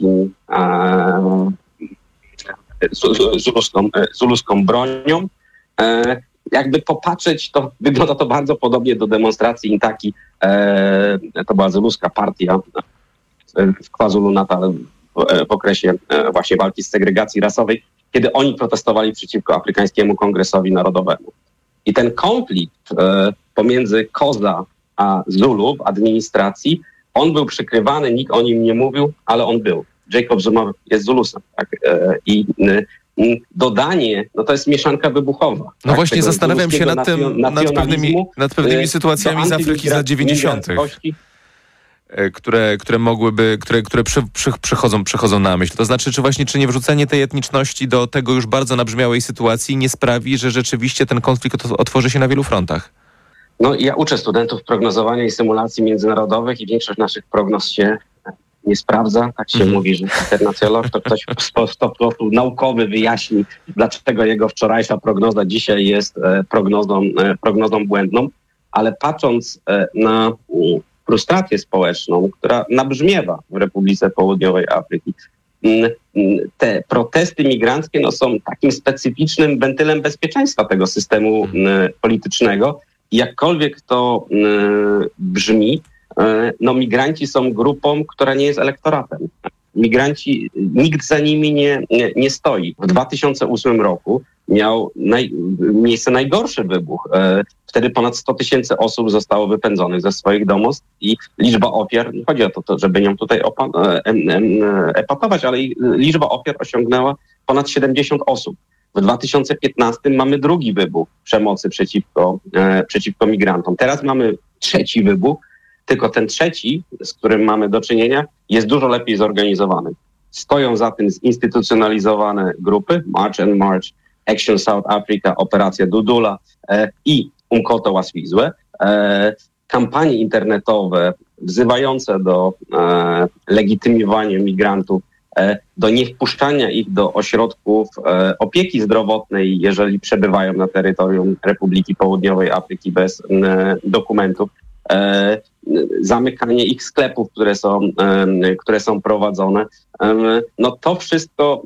zuluską bronią. Jakby popatrzeć, to wygląda to bardzo podobnie do demonstracji Intaki. To była zuluska partia w KwaZulu-Natal w okresie właśnie walki z segregacji rasowej, kiedy oni protestowali przeciwko Afrykańskiemu Kongresowi Narodowemu. I ten konflikt pomiędzy Koza a Zulu w administracji, on był przykrywany, nikt o nim nie mówił, ale on był. Jacob Zuma jest Zulusem. Tak? I dodanie, to jest mieszanka wybuchowa. No właśnie zastanawiam się nad pewnymi sytuacjami z Afryki z lat 90., które przychodzą na myśl. To znaczy, czy nie wrzucenie tej etniczności do tego już bardzo nabrzmiałej sytuacji nie sprawi, że rzeczywiście ten konflikt otworzy się na wielu frontach? Ja uczę studentów prognozowania i symulacji międzynarodowych i większość naszych prognoz się nie sprawdza. Tak się mówi, że internacjolog to ktoś w sposób naukowy wyjaśni, dlaczego jego wczorajsza prognoza dzisiaj jest prognozą błędną. Ale patrząc na frustrację społeczną, która nabrzmiewa w Republice Południowej Afryki, te protesty migranckie są takim specyficznym wentylem bezpieczeństwa tego systemu politycznego. Jakkolwiek to brzmi, migranci są grupą, która nie jest elektoratem. Migranci, nikt za nimi nie stoi. W 2008 roku miał miejsce najgorszy wybuch. Wtedy ponad 100 000 osób zostało wypędzonych ze swoich domostw i liczba ofiar, nie chodzi o to żeby nią tutaj epatować, ale liczba ofiar osiągnęła ponad 70 osób. W 2015 mamy drugi wybuch przemocy przeciwko migrantom. Teraz mamy trzeci wybuch, tylko ten trzeci, z którym mamy do czynienia, jest dużo lepiej zorganizowany. Stoją za tym zinstytucjonalizowane grupy, March and March, Action South Africa, Operacja Dudula i Umkhonto wa Sizwe. Kampanie internetowe wzywające do legitymowania migrantów, do niewpuszczania ich do ośrodków opieki zdrowotnej, jeżeli przebywają na terytorium Republiki Południowej Afryki bez dokumentów, zamykanie ich sklepów, które są prowadzone. To wszystko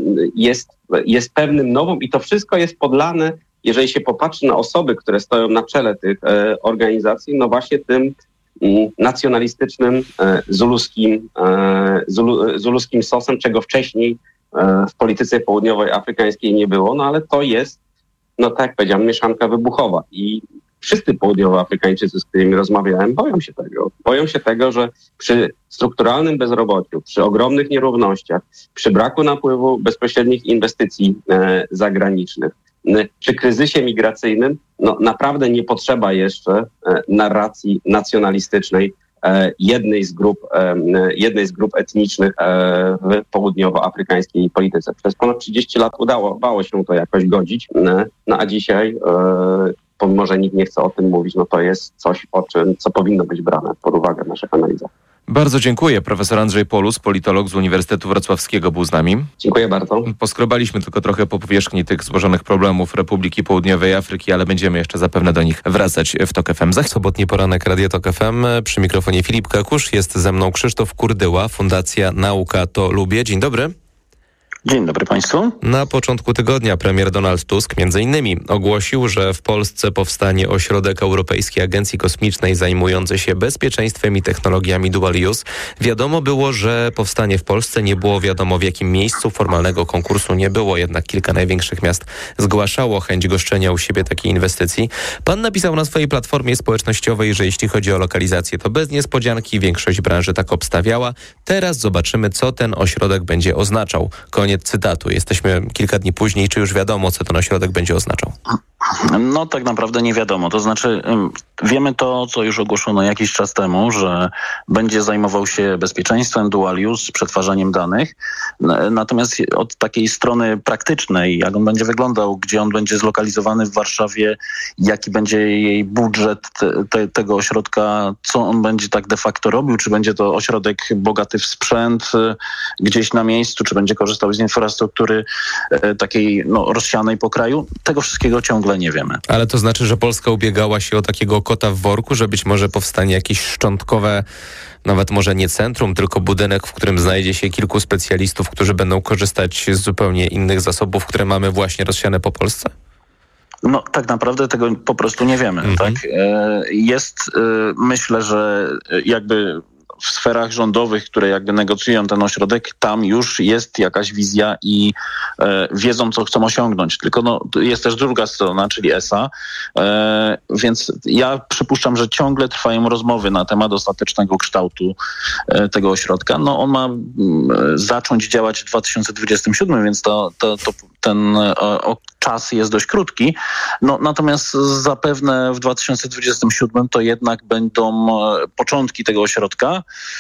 jest pewnym novum i to wszystko jest podlane, jeżeli się popatrzy na osoby, które stoją na czele tych organizacji, właśnie tym nacjonalistycznym zuluskim sosem, czego wcześniej w polityce południowej afrykańskiej nie było, ale to jest, tak jak powiedziałem, mieszanka wybuchowa i wszyscy południowoafrykańczycy, z którymi rozmawiałem, boją się tego, że przy strukturalnym bezrobociu, przy ogromnych nierównościach, przy braku napływu bezpośrednich inwestycji zagranicznych, przy kryzysie migracyjnym, naprawdę nie potrzeba jeszcze narracji nacjonalistycznej jednej z grup etnicznych w południowoafrykańskiej polityce. Przez ponad 30 lat udało się to jakoś godzić, a dzisiaj pomimo że nikt nie chce o tym mówić, no to jest coś, co powinno być brane pod uwagę w naszych analizach. Bardzo dziękuję. Profesor Andrzej Polus, politolog z Uniwersytetu Wrocławskiego, był z nami. Dziękuję bardzo. Poskrobaliśmy tylko trochę po powierzchni tych złożonych problemów Republiki Południowej Afryki, ale będziemy jeszcze zapewne do nich wracać w TOK FM. Sobotni poranek Radio TOK FM. Przy mikrofonie Filip Kakusz. Jest ze mną Krzysztof Kurdyła, Fundacja Nauka to Lubię. Dzień dobry. Dzień dobry Państwu. Na początku tygodnia premier Donald Tusk m.in. ogłosił, że w Polsce powstanie ośrodek Europejskiej Agencji Kosmicznej zajmujący się bezpieczeństwem i technologiami dual use. Wiadomo było, że powstanie w Polsce, nie było wiadomo w jakim miejscu, formalnego konkursu nie było, jednak kilka największych miast zgłaszało chęć goszczenia u siebie takiej inwestycji. Pan napisał na swojej platformie społecznościowej, że jeśli chodzi o lokalizację, to bez niespodzianki, większość branży tak obstawiała. Teraz zobaczymy, co ten ośrodek będzie oznaczał. Koniec cytatu. Jesteśmy kilka dni później. Czy już wiadomo, co ten ośrodek będzie oznaczał? No tak naprawdę nie wiadomo. To znaczy wiemy to, co już ogłoszono jakiś czas temu, że będzie zajmował się bezpieczeństwem, dual use, przetwarzaniem danych. Natomiast od takiej strony praktycznej, jak on będzie wyglądał, gdzie on będzie zlokalizowany w Warszawie, jaki będzie jej budżet tego ośrodka, co on będzie tak de facto robił, czy będzie to ośrodek bogaty w sprzęt gdzieś na miejscu, czy będzie korzystał z infrastruktury takiej rozsianej po kraju. Tego wszystkiego ciągle nie wiemy. Ale to znaczy, że Polska ubiegała się o takiego kota w worku, że być może powstanie jakieś szczątkowe, nawet może nie centrum, tylko budynek, w którym znajdzie się kilku specjalistów, którzy będą korzystać z zupełnie innych zasobów, które mamy właśnie rozsiane po Polsce? No tak naprawdę tego po prostu nie wiemy. Tak? Myślę, że jakby w sferach rządowych, które jakby negocjują ten ośrodek, tam już jest jakaś wizja i wiedzą, co chcą osiągnąć. Tylko jest też druga strona, czyli ESA, więc ja przypuszczam, że ciągle trwają rozmowy na temat ostatecznego kształtu tego ośrodka. On ma zacząć działać w 2027, więc ten czas jest dość krótki. Natomiast zapewne w 2027 to jednak będą początki tego ośrodka.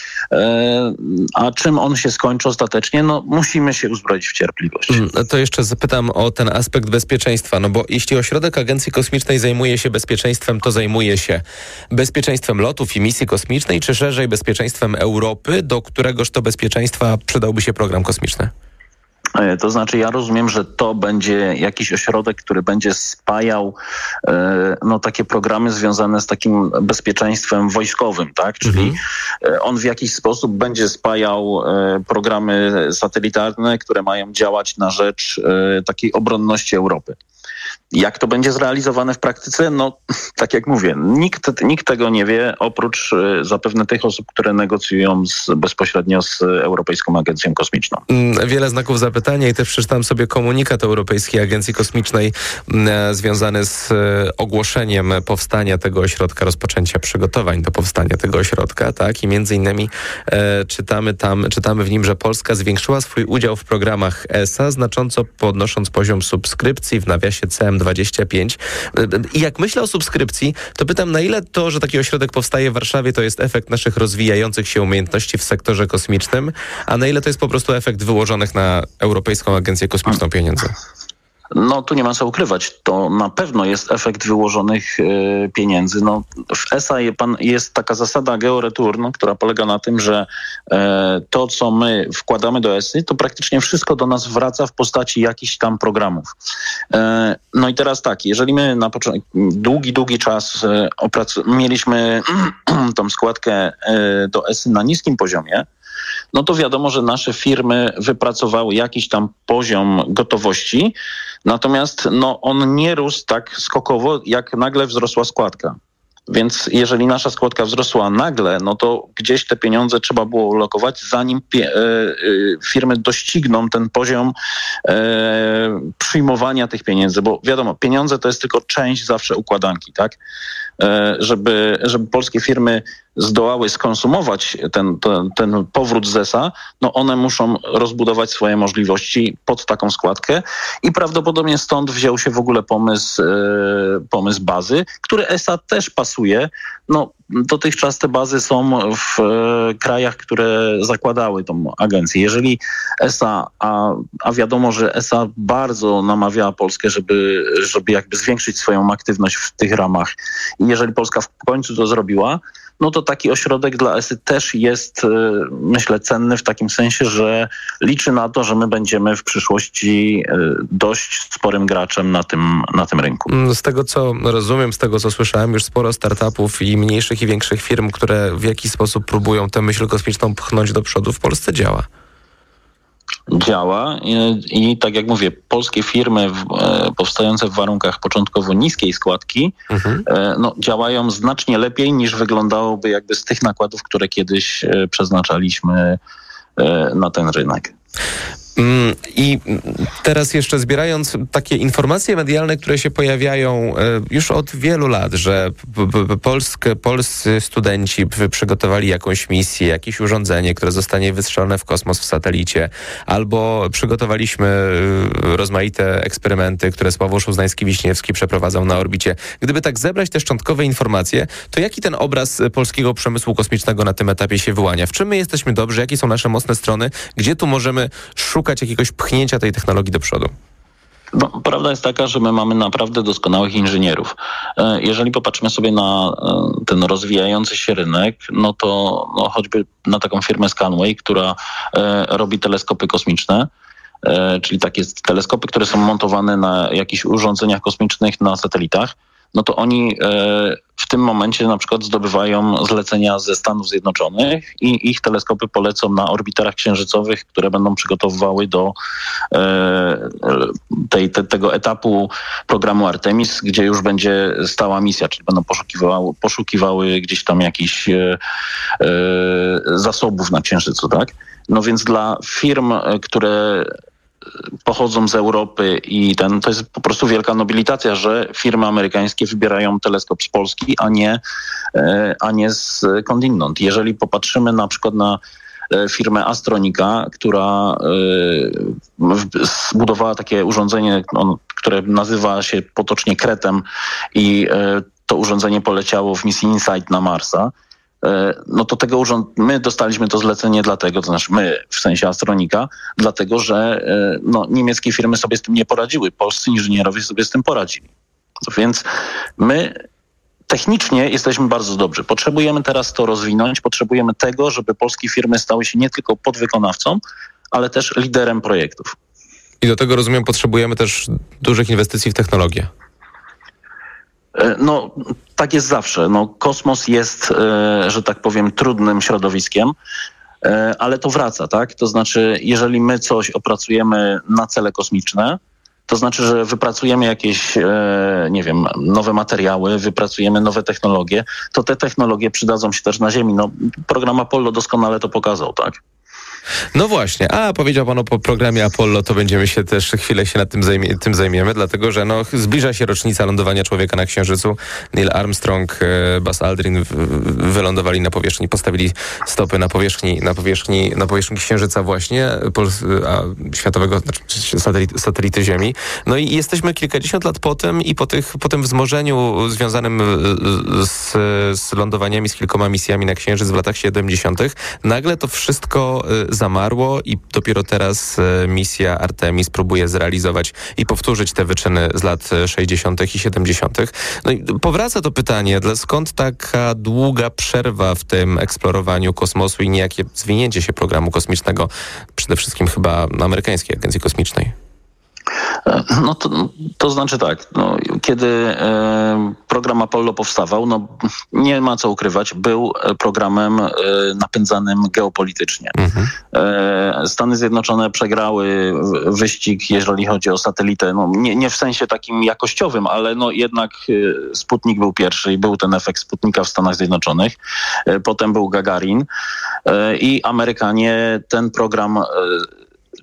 A czym on się skończy ostatecznie? Musimy się uzbroić w cierpliwość. To jeszcze zapytam o ten aspekt bezpieczeństwa, bo jeśli ośrodek Agencji Kosmicznej zajmuje się bezpieczeństwem, to zajmuje się bezpieczeństwem lotów i misji kosmicznej, czy szerzej bezpieczeństwem Europy, do któregoż to bezpieczeństwa przydałby się program kosmiczny? To znaczy ja rozumiem, że to będzie jakiś ośrodek, który będzie spajał takie programy związane z takim bezpieczeństwem wojskowym, tak? Czyli on w jakiś sposób będzie spajał programy satelitarne, które mają działać na rzecz takiej obronności Europy. Jak to będzie zrealizowane w praktyce? Tak jak mówię, nikt tego nie wie, oprócz zapewne tych osób, które negocjują bezpośrednio z Europejską Agencją Kosmiczną. Wiele znaków zapytania i też przeczytałem sobie komunikat Europejskiej Agencji Kosmicznej związany z ogłoszeniem powstania tego ośrodka, rozpoczęcia przygotowań do powstania tego ośrodka, tak? I między innymi czytamy w nim, że Polska zwiększyła swój udział w programach ESA, znacząco podnosząc poziom subskrypcji w nawiasie CM25. I jak myślę o subskrypcji, to pytam, na ile to, że taki ośrodek powstaje w Warszawie, to jest efekt naszych rozwijających się umiejętności w sektorze kosmicznym, a na ile to jest po prostu efekt wyłożonych na Europejską Agencję Kosmiczną pieniędzy? Tu nie ma co ukrywać. To na pewno jest efekt wyłożonych pieniędzy. W ESA jest taka zasada georeturn, która polega na tym, że to, co my wkładamy do ESY, to praktycznie wszystko do nas wraca w postaci jakichś tam programów. I teraz tak, jeżeli my na początku długi czas mieliśmy tą składkę do ESY na niskim poziomie, to wiadomo, że nasze firmy wypracowały jakiś tam poziom gotowości, natomiast on nie rósł tak skokowo, jak nagle wzrosła składka. Więc jeżeli nasza składka wzrosła nagle, to gdzieś te pieniądze trzeba było ulokować, zanim firmy dościgną ten poziom przyjmowania tych pieniędzy. Bo wiadomo, pieniądze to jest tylko część zawsze układanki, tak? Żeby polskie firmy zdołały skonsumować ten powrót z ESA, one muszą rozbudować swoje możliwości pod taką składkę i prawdopodobnie stąd wziął się w ogóle pomysł bazy, który ESA też pasuje. dotychczas te bazy są w krajach, które zakładały tą agencję. Jeżeli ESA, a wiadomo, że ESA bardzo namawiała Polskę, żeby jakby zwiększyć swoją aktywność w tych ramach i jeżeli Polska w końcu to zrobiła, no to taki ośrodek dla ESY też jest, myślę, cenny w takim sensie, że liczy na to, że my będziemy w przyszłości dość sporym graczem na tym rynku. Z tego, co rozumiem, z tego, co słyszałem, już sporo startupów i mniejszych i większych firm, które w jakiś sposób próbują tę myśl kosmiczną pchnąć do przodu, w Polsce działa. Działa i tak jak mówię, polskie firmy powstające w warunkach początkowo niskiej składki działają znacznie lepiej niż wyglądałoby jakby z tych nakładów, które kiedyś przeznaczaliśmy na ten rynek. I teraz jeszcze zbierając takie informacje medialne, które się pojawiają już od wielu lat, że polscy studenci przygotowali jakąś misję, jakieś urządzenie, które zostanie wystrzelone w kosmos w satelicie, albo przygotowaliśmy rozmaite eksperymenty, które Sławomir Uznański-Wiśniewski przeprowadzał na orbicie. Gdyby tak zebrać te szczątkowe informacje, to jaki ten obraz polskiego przemysłu kosmicznego na tym etapie się wyłania? W czym my jesteśmy dobrzy? Jakie są nasze mocne strony? Gdzie tu możemy szukać jakiegoś pchnięcia tej technologii do przodu? No, prawda jest taka, że my mamy naprawdę doskonałych inżynierów. Jeżeli popatrzymy sobie na ten rozwijający się rynek, no to choćby na taką firmę Scanway, która robi teleskopy kosmiczne, czyli takie teleskopy, które są montowane na jakichś urządzeniach kosmicznych na satelitach, no to oni w tym momencie na przykład zdobywają zlecenia ze Stanów Zjednoczonych i ich teleskopy polecą na orbiterach księżycowych, które będą przygotowywały do tego etapu programu Artemis, gdzie już będzie stała misja, czyli będą poszukiwały gdzieś tam jakichś zasobów na Księżycu, tak? No więc dla firm, które pochodzą z Europy i to jest po prostu wielka nobilitacja, że firmy amerykańskie wybierają teleskop z Polski, a nie skądinąd. Jeżeli popatrzymy na przykład na firmę Astronika, która zbudowała takie urządzenie, które nazywa się potocznie Kretem i to urządzenie poleciało w misji InSight na Marsa, no to my dostaliśmy to zlecenie dlatego, to znaczy my w sensie Astronika, dlatego, że niemieckie firmy sobie z tym nie poradziły, polscy inżynierowie sobie z tym poradzili. Więc my technicznie jesteśmy bardzo dobrzy. Potrzebujemy teraz to rozwinąć, potrzebujemy tego, żeby polskie firmy stały się nie tylko podwykonawcą, ale też liderem projektów. I do tego, rozumiem, potrzebujemy też dużych inwestycji w technologię. No, tak jest zawsze. No, kosmos jest, że tak powiem, trudnym środowiskiem, ale to wraca, tak? To znaczy, jeżeli my coś opracujemy na cele kosmiczne, to znaczy, że wypracujemy jakieś, nowe materiały, wypracujemy nowe technologie, to te technologie przydadzą się też na Ziemi. No, program Apollo doskonale to pokazał, tak? No właśnie, powiedział pan o programie Apollo, to będziemy się też chwilę się tym zajmiemy, dlatego że zbliża się rocznica lądowania człowieka na Księżycu. Neil Armstrong, Buzz Aldrin wylądowali na powierzchni, postawili stopy na powierzchni Księżyca właśnie, światowego, satelity Ziemi. No i jesteśmy kilkadziesiąt lat po tym i po tym wzmożeniu związanym z lądowaniami, z kilkoma misjami na Księżyc w latach 70. nagle to wszystko zamarło i dopiero teraz misja Artemis próbuje zrealizować i powtórzyć te wyczyny z lat 60. i 70. No i powraca to pytanie, skąd taka długa przerwa w tym eksplorowaniu kosmosu i niejakie zwinięcie się programu kosmicznego, przede wszystkim chyba amerykańskiej agencji kosmicznej? No to znaczy tak, kiedy program Apollo powstawał, nie ma co ukrywać, był programem napędzanym geopolitycznie. Stany Zjednoczone przegrały wyścig, jeżeli chodzi o satelitę, nie w sensie takim jakościowym, ale jednak Sputnik był pierwszy i był ten efekt Sputnika w Stanach Zjednoczonych. Potem był Gagarin i Amerykanie ten program w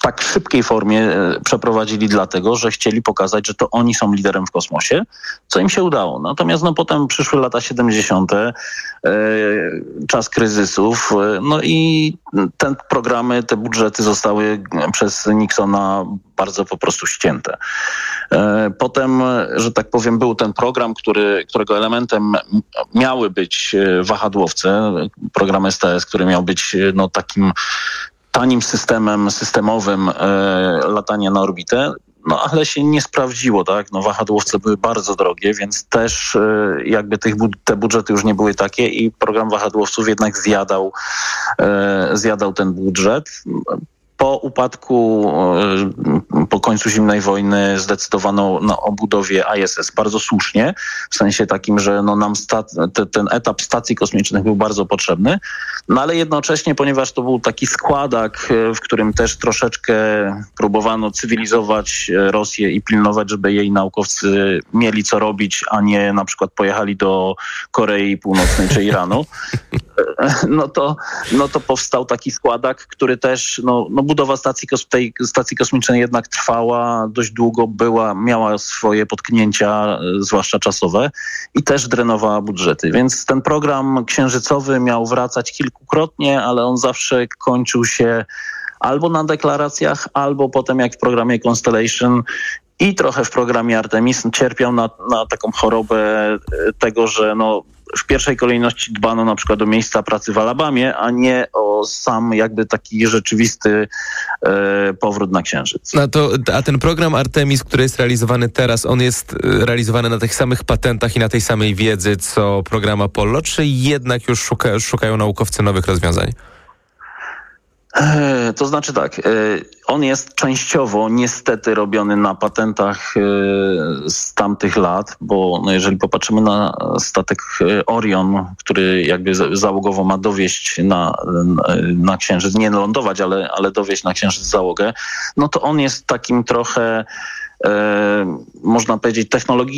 tak szybkiej formie przeprowadzili dlatego, że chcieli pokazać, że to oni są liderem w kosmosie, co im się udało. Natomiast potem przyszły lata 70., czas kryzysów, i te programy, te budżety zostały przez Nixona bardzo po prostu ścięte. Potem, że tak powiem, był ten program, którego elementem miały być wahadłowce, program STS, który miał być takim tanim systemowym latania na orbitę, ale się nie sprawdziło, tak? Wahadłowce były bardzo drogie, więc też jakby te budżety już nie były takie i program wahadłowców jednak zjadał ten budżet. Po upadku, po końcu zimnej wojny zdecydowano o budowie ISS bardzo słusznie, w sensie takim, że nam ten etap stacji kosmicznych był bardzo potrzebny, ale jednocześnie, ponieważ to był taki składak, w którym też troszeczkę próbowano cywilizować Rosję i pilnować, żeby jej naukowcy mieli co robić, a nie na przykład pojechali do Korei Północnej czy Iranu, no to powstał taki składak, który też, budowa tej stacji kosmicznej jednak trwała dość długo, miała swoje potknięcia, zwłaszcza czasowe, i też drenowała budżety. Więc ten program księżycowy miał wracać kilkukrotnie, ale on zawsze kończył się albo na deklaracjach, albo potem jak w programie Constellation i trochę w programie Artemis cierpiał na taką chorobę tego, że w pierwszej kolejności dbano na przykład o miejsca pracy w Alabamie, a nie o sam jakby taki rzeczywisty powrót na Księżyc. A ten program Artemis, który jest realizowany teraz, on jest realizowany na tych samych patentach i na tej samej wiedzy, co program Apollo, czy jednak już szukają naukowcy nowych rozwiązań? To znaczy tak, on jest częściowo niestety robiony na patentach z tamtych lat, bo jeżeli popatrzymy na statek Orion, który jakby załogowo ma dowieźć na Księżyc, nie lądować, ale dowieźć na Księżyc załogę, to on jest takim trochę, można powiedzieć, technologicznie